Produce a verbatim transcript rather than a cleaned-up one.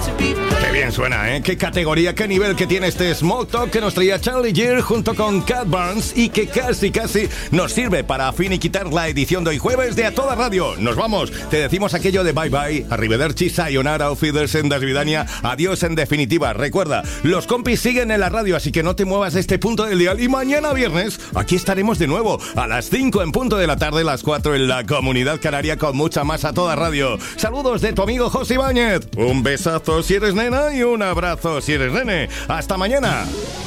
Qué bien suena, ¿eh? Qué categoría, qué nivel que tiene este Small Talk que nos traía Charlie Gear junto con Cat Burns y que casi casi nos sirve para finiquitar la edición de hoy jueves de A Toda Radio. Nos vamos, te decimos aquello de bye bye, arrivederci, sayonara, auf Wiedersehen, das Vidania, adiós en definitiva. Recuerda, los compis siguen en la radio, así que no te muevas de este punto del dial y mañana viernes aquí estaremos de nuevo a las cinco en punto de la tarde, las cuatro en la Comunidad Canaria con mucha más A Toda Radio. Saludos de tu amigo José Ibáñez. Un besazo si eres nena y un abrazo si eres nene. Hasta mañana.